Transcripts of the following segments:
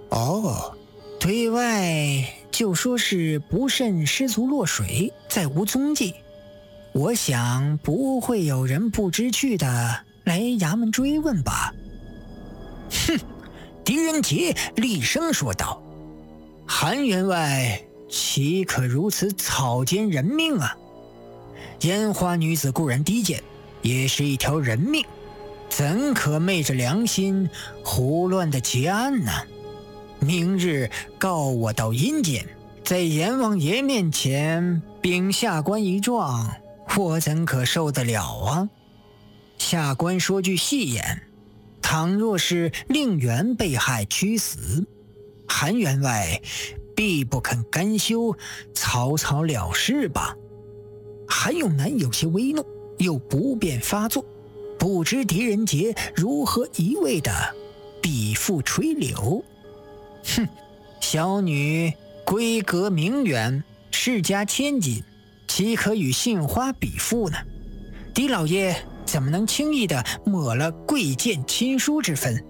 哦，对外就说是不慎失足落水，再无踪迹。我想不会有人不知趣的来衙门追问吧？哼！狄仁杰厉声说道：“韩员外岂可如此草菅人命啊！烟花女子固然低贱，也是一条人命，怎可昧着良心胡乱的结案呢？明日告我到阴间，在阎王爷面前禀下官一状，我怎可受得了啊？下官说句戏言，倘若是令媛被害屈死，韩员外必不肯甘休，草草了事吧？”韩永南有些微怒，又不便发作，不知狄仁杰如何一味的笔腹垂柳。哼，小女闺阁名媛，世家千金，岂可与杏花比附呢？狄老爷怎么能轻易的抹了贵贱亲疏之分？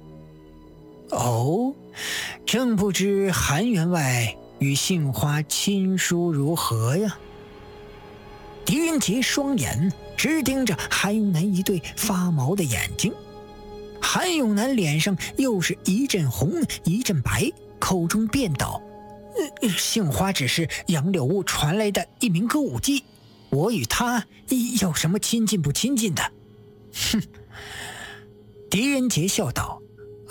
哦，正不知韩员外与杏花亲疏如何呀？狄仁杰双眼直盯着韩永南一对发毛的眼睛，韩永南脸上又是一阵红一阵白，口中辩道：“杏花只是杨柳屋传来的一名歌舞伎，我与她有什么亲近不亲近的？”哼！狄仁杰笑道：“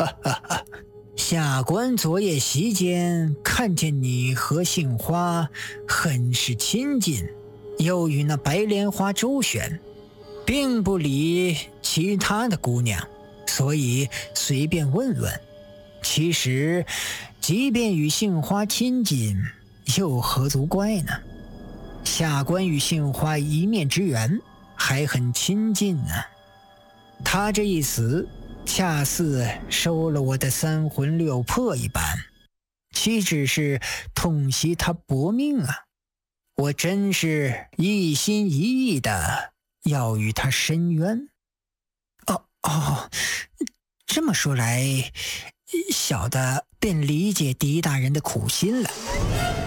下官昨夜席间看见你和杏花很是亲近，又与那白莲花周旋，并不理其他的姑娘，所以随便问问。其实即便与杏花亲近，又何足怪呢？下官与杏花一面之缘，还很亲近呢。她这一死，恰似收了我的三魂六魄一般，岂只是痛惜她薄命啊！我真是一心一意的要与他申冤。这么说来，小的便理解狄大人的苦心了。